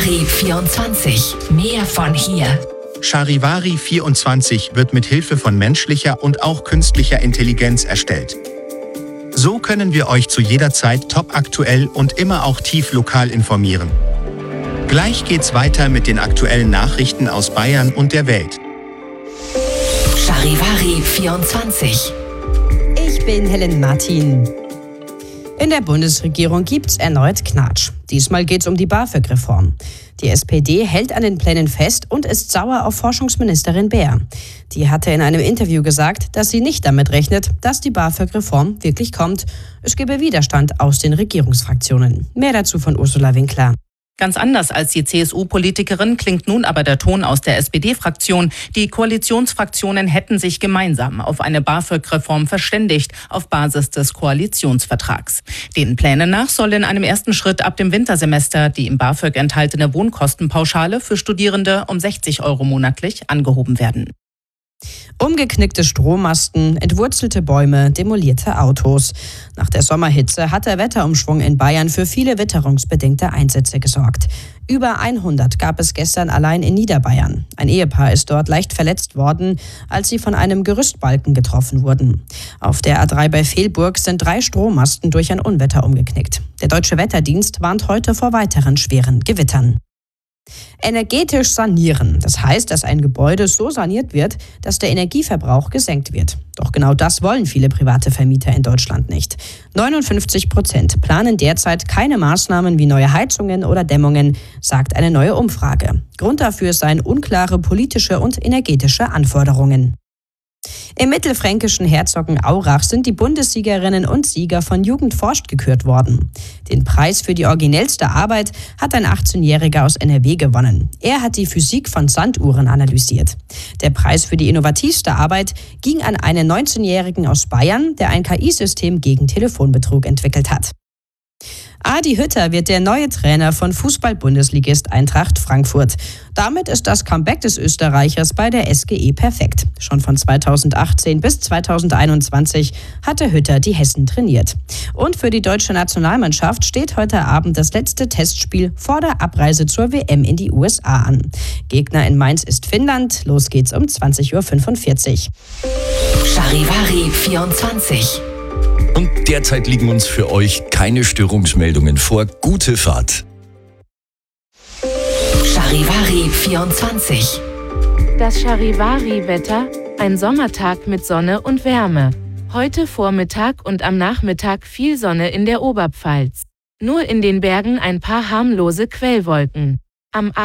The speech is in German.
Charivari 24. Mehr von hier. Charivari 24 wird mit Hilfe von menschlicher und auch künstlicher Intelligenz erstellt. So können wir euch zu jeder Zeit topaktuell und immer auch tief lokal informieren. Gleich geht's weiter mit den aktuellen Nachrichten aus Bayern und der Welt. Charivari 24. Ich bin Helen Martin. In der Bundesregierung gibt's erneut Knatsch. Diesmal geht's um die BAföG-Reform. Die SPD hält an den Plänen fest und ist sauer auf Forschungsministerin Baer. Die hatte in einem Interview gesagt, dass sie nicht damit rechnet, dass die BAföG-Reform wirklich kommt. Es gebe Widerstand aus den Regierungsfraktionen. Mehr dazu von Ursula Winkler. Ganz anders als die CSU-Politikerin klingt nun aber der Ton aus der SPD-Fraktion. Die Koalitionsfraktionen hätten sich gemeinsam auf eine BAföG-Reform verständigt, auf Basis des Koalitionsvertrags. Den Plänen nach soll in einem ersten Schritt ab dem Wintersemester die im BAföG enthaltene Wohnkostenpauschale für Studierende um 60 € monatlich angehoben werden. Umgeknickte Strommasten, entwurzelte Bäume, demolierte Autos. Nach der Sommerhitze hat der Wetterumschwung in Bayern für viele witterungsbedingte Einsätze gesorgt. Über 100 gab es gestern allein in Niederbayern. Ein Ehepaar ist dort leicht verletzt worden, als sie von einem Gerüstbalken getroffen wurden. Auf der A3 bei Velburg sind 3 Strommasten durch ein Unwetter umgeknickt. Der Deutsche Wetterdienst warnt heute vor weiteren schweren Gewittern. Energetisch sanieren. Das heißt, dass ein Gebäude so saniert wird, dass der Energieverbrauch gesenkt wird. Doch genau das wollen viele private Vermieter in Deutschland nicht. 59% planen derzeit keine Maßnahmen wie neue Heizungen oder Dämmungen, sagt eine neue Umfrage. Grund dafür seien unklare politische und energetische Anforderungen. Im mittelfränkischen Herzogenaurach sind die Bundessiegerinnen und Sieger von Jugend forscht gekürt worden. Den Preis für die originellste Arbeit hat ein 18-Jähriger aus NRW gewonnen. Er hat die Physik von Sanduhren analysiert. Der Preis für die innovativste Arbeit ging an einen 19-Jährigen aus Bayern, der ein KI-System gegen Telefonbetrug entwickelt hat. Adi Hütter wird der neue Trainer von Fußball-Bundesligist Eintracht Frankfurt. Damit ist das Comeback des Österreichers bei der SGE perfekt. Schon von 2018 bis 2021 hatte Hütter die Hessen trainiert. Und für die deutsche Nationalmannschaft steht heute Abend das letzte Testspiel vor der Abreise zur WM in die USA an. Gegner in Mainz ist Finnland. Los geht's um 20:45 Uhr. Charivari 24. Und derzeit liegen uns für euch keine Störungsmeldungen vor. Gute Fahrt. Charivari 24. Das Charivari-Wetter, ein Sommertag mit Sonne und Wärme. Heute Vormittag und am Nachmittag viel Sonne in der Oberpfalz. Nur in den Bergen ein paar harmlose Quellwolken. Am